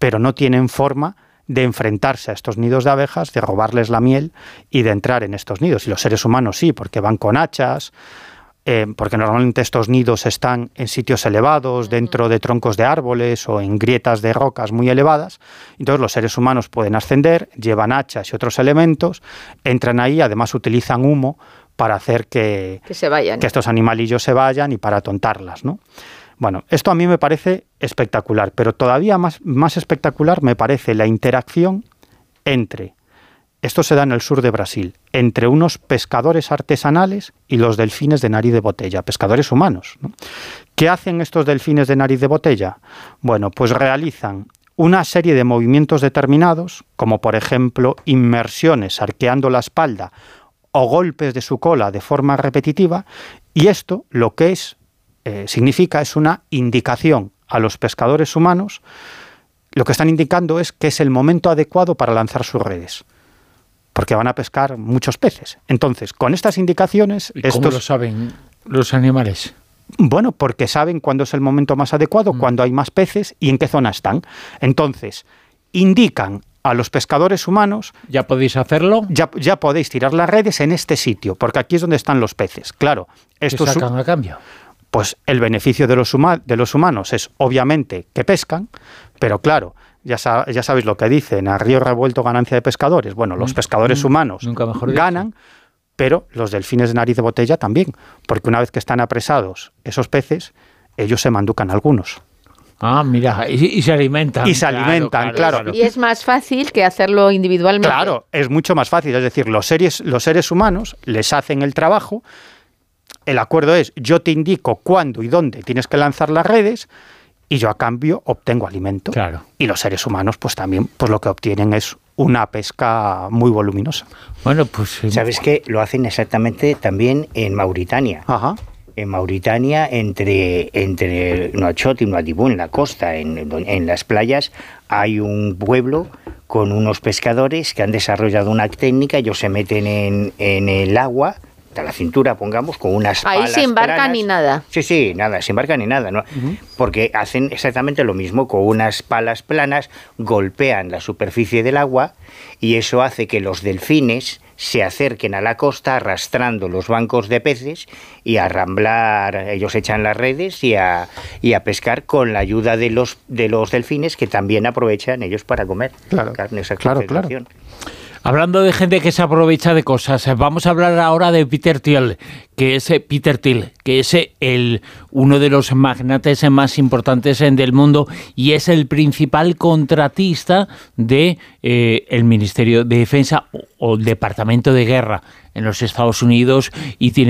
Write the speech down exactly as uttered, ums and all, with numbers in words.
pero no tienen forma de enfrentarse a estos nidos de abejas, de robarles la miel y de entrar en estos nidos. Y los seres humanos sí, porque van con hachas, eh, porque normalmente estos nidos están en sitios elevados, dentro de troncos de árboles o en grietas de rocas muy elevadas. Entonces los seres humanos pueden ascender, llevan hachas y otros elementos, entran ahí, además utilizan humo para hacer que, que se vayan, que estos animalillos se vayan y para atontarlas, ¿no? Bueno, esto a mí me parece espectacular, pero todavía más, más espectacular me parece la interacción entre, esto se da en el sur de Brasil, entre unos pescadores artesanales y los delfines de nariz de botella, pescadores humanos, ¿no? ¿Qué hacen estos delfines de nariz de botella? Bueno, pues realizan una serie de movimientos determinados, como por ejemplo inmersiones arqueando la espalda o golpes de su cola de forma repetitiva, y esto lo que es Eh, significa es una indicación a los pescadores humanos. Lo que están indicando es que es el momento adecuado para lanzar sus redes, porque van a pescar muchos peces. Entonces, con estas indicaciones... ¿Y estos, cómo lo saben los animales? Bueno, porque saben cuándo es el momento más adecuado, mm. cuándo hay más peces y en qué zona están. Entonces, indican a los pescadores humanos... ¿Ya podéis hacerlo? Ya, ya podéis tirar las redes en este sitio, porque aquí es donde están los peces. Claro, esto ¿Qué sacan a cambio? Pues el beneficio de los, huma- de los humanos es obviamente que pescan, pero claro, ya, sa- ya sabéis lo que dicen, a río revuelto ganancia de pescadores. Bueno, los pescadores mm, humanos nunca mejor ganan, dicho. Pero los delfines de nariz de botella también, porque una vez que están apresados esos peces, ellos se manducan algunos. Ah, mira, y, y se alimentan. Y se claro, alimentan, claro, claro. Y es más fácil que hacerlo individualmente. Claro, es mucho más fácil. Es decir, los seres, los seres humanos les hacen el trabajo. El acuerdo es, yo te indico cuándo y dónde tienes que lanzar las redes y yo a cambio obtengo alimento. Claro. Y los seres humanos pues también pues lo que obtienen es una pesca muy voluminosa. Bueno, pues... ¿Sabes qué? Lo hacen exactamente también en Mauritania. Ajá. En Mauritania, entre, entre Nouakchott y Nouadhibou, en la costa, en, en las playas, hay un pueblo con unos pescadores que han desarrollado una técnica. Ellos se meten en, en el agua, a la cintura, pongamos, con unas Ahí palas se embarca planas. ni nada. Sí, sí, nada, se embarca ni nada, ¿no? Uh-huh. Porque hacen exactamente lo mismo, con unas palas planas, golpean la superficie del agua y eso hace que los delfines se acerquen a la costa arrastrando los bancos de peces y a ramblar, ellos echan las redes y a, y a pescar con la ayuda de los, de los delfines, que también aprovechan ellos para comer claro, carne, esa claro, claro. Hablando de gente que se aprovecha de cosas, vamos a hablar ahora de Peter Thiel, que es Peter Thiel, que es el uno de los magnates más importantes del mundo y es el principal contratista de eh, el Ministerio de Defensa o el Departamento de Guerra en los Estados Unidos y tiene